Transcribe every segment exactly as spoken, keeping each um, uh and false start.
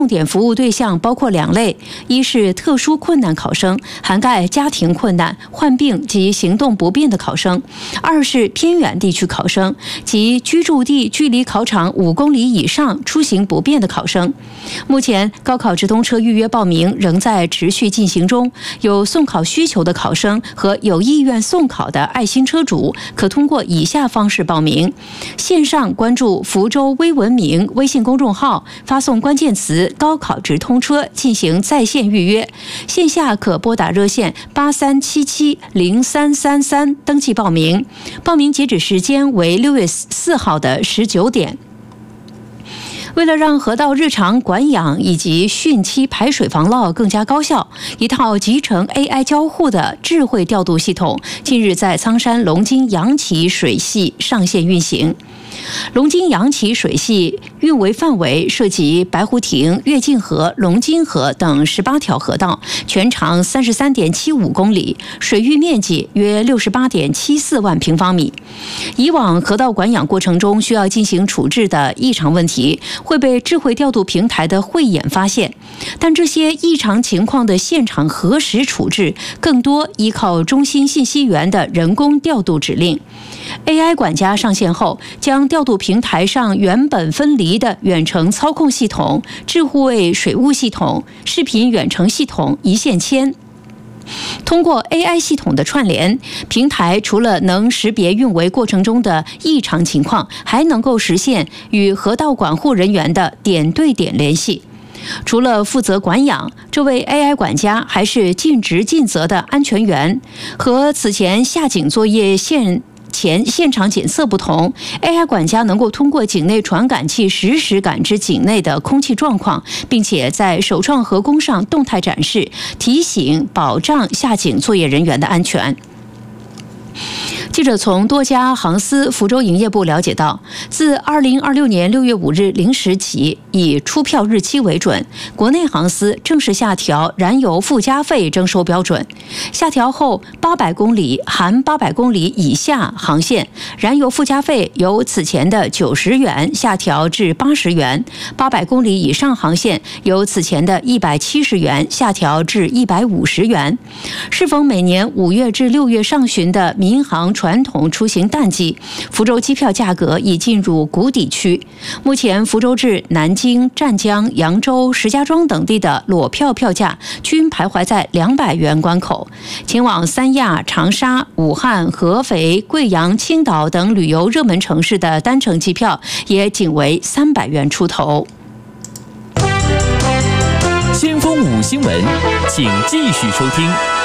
重点服务对象包括两类：一是特殊困难考生，涵盖家庭困难、患病及行动不便的考生；二是偏远地区考生，即居住地距离考场五公里以上、出行不便的考生。目前，高考直通车预约报名仍在持续进行中，有送考需求的考生和有意愿送考的爱心车主，可通过以下方式报名：线上关注福州微文明微信公众号，发送关键词高考直通车进行在线预约；线下可拨打热线八三七七零三三三登记报名。报名截止时间为六月四号的十九点。为了让河道日常管养以及汛期排水防涝更加高效，一套集成 A I 交互的智慧调度系统近日在苍山龙津阳岐水系上线运行。龙津阳岐水系运维范围涉及白湖亭、跃进河、龙津河等十八条河道，全长三十三点七五公里，水域面积约六十八点七四万平方米。以往河道管养过程中需要进行处置的异常问题，会被智慧调度平台的慧眼发现，但这些异常情况的现场核实处置，更多依靠中心信息源的人工调度指令。A I 管家上线后，将调度平台上原本分离的远程操控系统、智慧水务系统、视频远程系统一线牵。通过 A I 系统的串联，平台除了能识别运维过程中的异常情况，还能够实现与河道管护人员的点对点联系。除了负责管养，这位 A I 管家还是尽职尽责的安全员。和此前下井作业现前现场检测不同， A I 管家能够通过井内传感器实时感知井内的空气状况，并且在首创河工上动态展示，提醒保障下井作业人员的安全。记者从多家航司福州营业部了解到，自二零二六年六月五日零时起，以出票日期为准，国内航司正式下调燃油附加费征收标准。下调后，八百公里含八百公里以下航线，燃油附加费由此前的九十元下调至八十元；八百公里以上航线由此前的一百七十元下调至一百五十元。适逢每年五月至六月上旬的民航传统出行淡季，福州机票价格已进入谷底区。目前，福州至南京、湛江、扬州、石家庄等地的裸票票价均徘徊在两百元关口。前往三亚、长沙、武汉、合肥、贵阳、青岛等旅游热门城市的单程机票也仅为三百元出头。 先锋五新闻，请继续收听。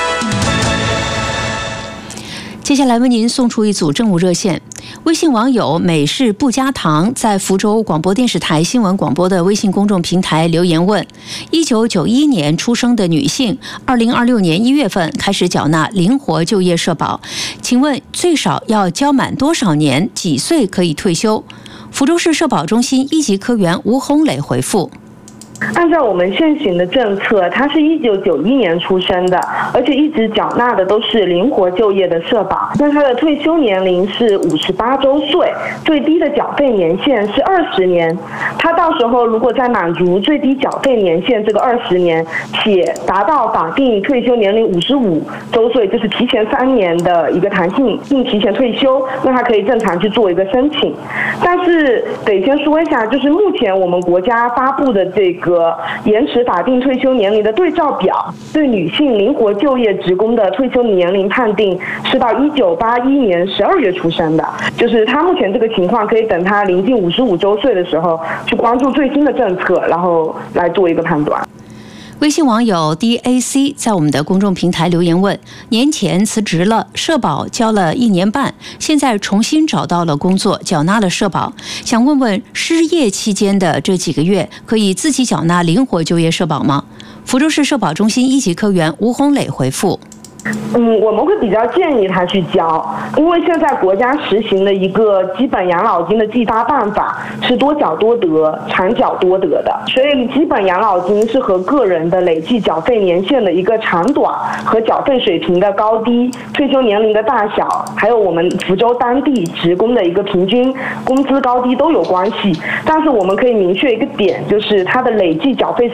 接下来为您送出一组政务热线。微信网友美式不加糖在福州广播电视台新闻广播的微信公众平台留言问：一九九一年出生的女性，二零二六年一月份开始缴纳灵活就业社保，请问最少要交满多少年？几岁可以退休？福州市社保中心一级科员吴红磊回复： 按照我们现行的政策，他是一九九一年出生的，而且一直缴纳的都是灵活就业的社保。那他的退休年龄是五十八周岁，最低的缴费年限是二十年。他到时候如果在满足最低缴费年限这个二十年，且达到法定退休年龄五十五周岁，就是提前三年的一个弹性性提前退休，那他可以正常去做一个申请。但是得先说一下，就是目前我们国家发布的这个个延迟法定退休年龄的对照表，对女性灵活就业职工的退休年龄判定是到一九八一年十二月出生的，就是他目前这个情况可以等他临近五十五周岁的时候去关注最新的政策，然后来做一个判断。 微信网友 D A C 在我们的公众平台留言问：年前辞职了，社保交了一年半，现在重新找到了工作，缴纳了社保，想问问失业期间的这几个月可以自己缴纳灵活就业社保吗？福州市社保中心一级科员吴红磊回复： 嗯，我们会比较建议他去交，因为现在国家实行的一个基本养老金的计发办法是多缴多得、长缴多得的，所以基本养老金是和个人的累计缴费年限的一个长短和缴费水平的高低、退休年龄的大小，还有我们福州当地职工的一个平均工资高低都有关系。但是我们可以明确一个点，就是它的累计缴费